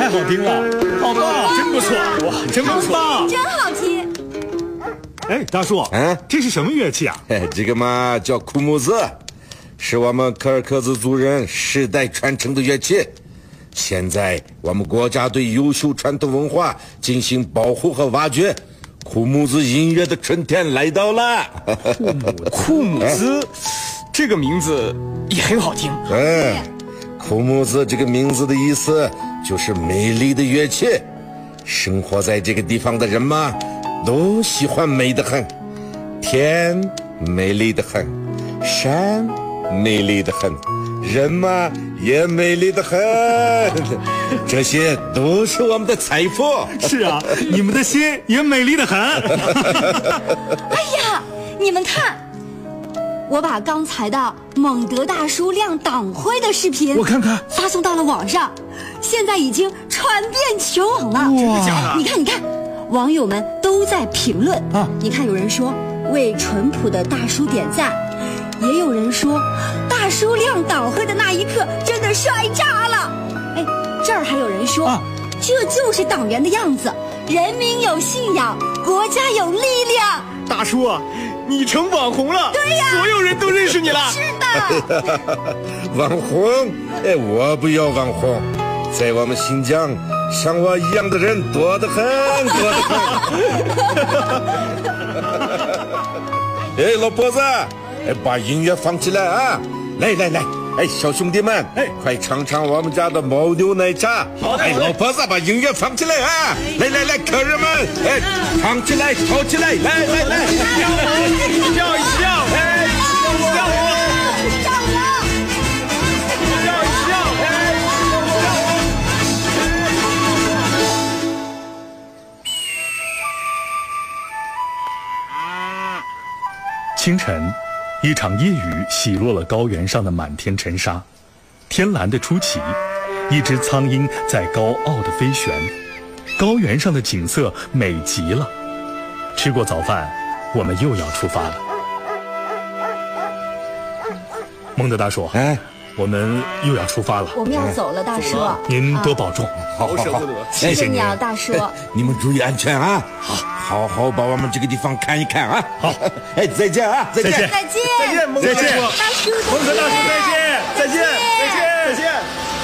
太好听了，好棒，真不错，哇，真不错， 真好听。 哎，大叔，这是什么乐器啊？ 这个嘛叫库木子，是我们柯尔克孜族人世代传承的乐器。现在我们国家对优秀传统文化进行保护和挖掘，库木子音乐的春天来到了。 库木子，这个名字也很好听。 库木子这个名字的意思就是美丽的乐器。生活在这个地方的人嘛，都喜欢美得很，天美丽得很，山美丽得很，人嘛也美丽得很，这些都是我们的财富。 是啊，你们的心也美丽得很。 哎呀，你们看，我把刚才的蒙德大叔亮党徽的视频， 我看看， 发送到了网上，现在已经传遍全网了。 真的假的？ 你看，你看，网友们都在评论啊。你看，有人说为淳朴的大叔点赞，也有人说大叔亮党徽的那一刻真的帅炸了。哎，这儿还有人说，这就是党员的样子，人民有信仰，国家有力量。 大叔啊，你成网红了， 对呀， 所有人都认识你了。 是的。 网红？我不要网红，在我们新疆像我一样的人多得很，多得很。老婆子，把音乐放起来啊！来来来，小兄弟们，快尝尝我们家的牦牛奶茶。好的，老婆子，把音乐放起来啊！来来来，客人们，唱起来，跳起来，来来来， 笑一笑，笑我。 清晨，一场夜雨洗落了高原上的满天尘沙，天蓝的出奇，一只苍鹰在高傲地飞旋，高原上的景色美极了。吃过早饭，我们又要出发了。蒙德大叔，我们又要出发了。 我们要走了，大叔。 您多保重。 好， 谢谢你啊，大叔。 你们注意安全啊！好好把我们这个地方看一看啊！好，再见啊！再见！ 再见！ 蒙德大叔， 大叔， 蒙德大叔，再见！再见！再见！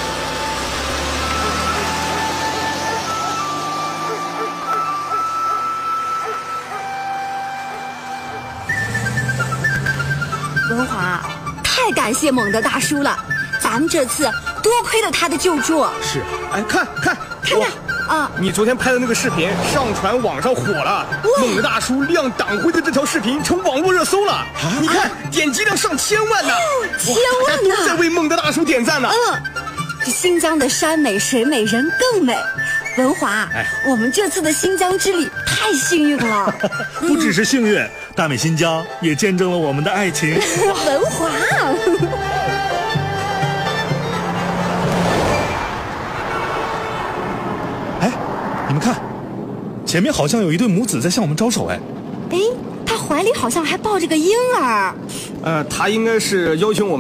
文华，太感谢蒙德大叔了，咱们这次多亏了他的救助。 是，看啊！ 你昨天拍的那个视频上传网上火了，蒙德大叔亮党徽的这条视频成网络热搜了。你看，点击量上千万呢， 千万呢， 都在为蒙德大叔点赞呢。 这新疆的山美水美人更美。文华，我们这次的新疆之旅太幸运了。 不只是幸运，大美新疆也见证了我们的爱情。 文华。 你们看，前面好像有一对母子在向我们招手。 他怀里好像还抱着个婴儿。 他应该是邀请我们